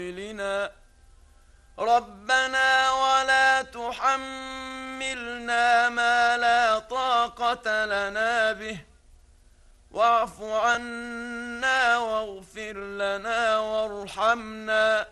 أعمالنا ربنا ولا تحملنا ما لا طاقة لنا به واعف عنا واغفر لنا وارحمنا